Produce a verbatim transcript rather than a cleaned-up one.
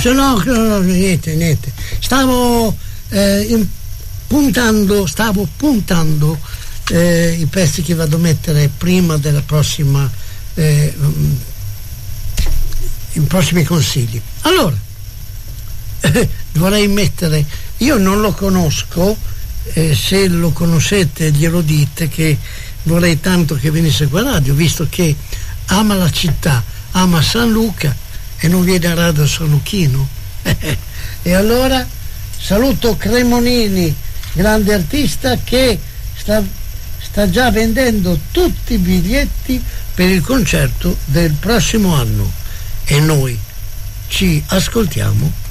Se no, no, niente, niente. Stavo eh, in, puntando, stavo puntando eh, i pezzi che vado a mettere prima della prossima, eh, i prossimi consigli. Allora, eh, vorrei mettere, io non lo conosco, eh, se lo conoscete glielo dite, che vorrei tanto che venisse qua a radio, visto che ama la città, ama San Luca e non viene a radio San Lucchino. E allora saluto Cremonini, grande artista, che sta, sta già vendendo tutti i biglietti per il concerto del prossimo anno, e noi ci ascoltiamo